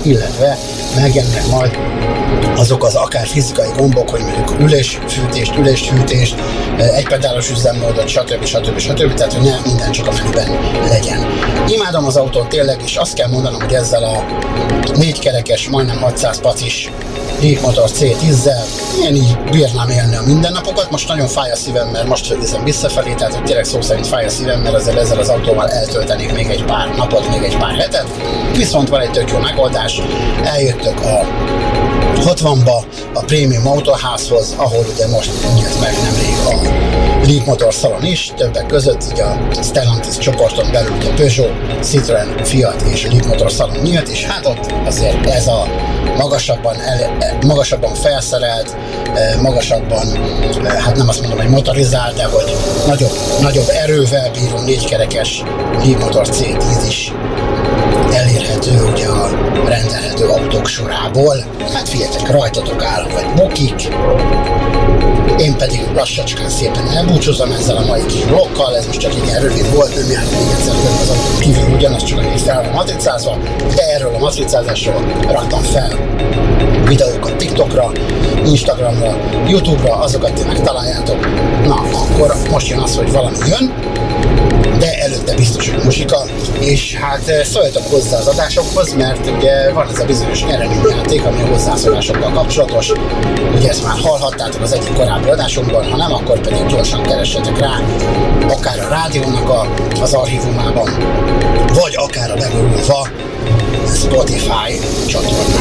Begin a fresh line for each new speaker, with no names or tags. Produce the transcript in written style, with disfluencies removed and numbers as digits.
illetve megjelennek majd azok az akár fizikai gombok, hogy mondjuk üléshűtést, egypedálos üzemmódot, stb. Tehát, hogy ne minden csak a menüben legyen. Imádom az autót tényleg, és azt kell mondanom, hogy ezzel a 4 kerekes, majdnem 600 pacis légmotor C10-zel én így bírnám élni a mindennapokat. Most nagyon fáj a szívem, mert most nézem visszafelé, tehát hogy tényleg szó szerint fáj a szívem, mert ezzel az autóval eltöltenék még egy pár napot, még egy pár hetet. Viszont van egy tök jó megoldás, eljöttök a 60-ba a Prémium Autóházhoz, ahol ugye most nyílt meg nemrég a Leapmotor szalon is, többek között ugye a Stellantis csoporton belül a Peugeot, Citroën, Fiat és a Leapmotor szalon nyílt, és hát ott azért ez a magasabban felszerelt, magasabban, hát nem azt mondom, hogy motorizált, de hogy nagyobb erővel bíró 4 kerekes Leapmotor C10 is elérhető ugye a rendelhető autók sorából. Hát figyeljetek, rajtatok áll, vagy bukik. Én pedig lassacskán szépen elbúcsúzom ezzel a mai kis blokkal, ez most csak igen rövid volt, nem jár még egyszer több az autó kívül, ugyanaz csak hogy fel van matricázva, de erről a matricázásról raktam fel videókat TikTokra, Instagramra, YouTube-ra, azokat ti megtaláljátok. Na, akkor most jön az, hogy valami jön, de előtte biztos, hogy muzsika, és hát szóljatok hozzá az adásokhoz, mert ugye van ez a bizonyos nyereményjáték, ami a hozzászólásokkal kapcsolatos. Ugye ezt már hallhattátok az egyik korábbi adásunkban, ha nem, akkor pedig gyorsan keressetek rá, akár a rádiónak az archívumában, vagy akár a megújulva Spotify csatornán.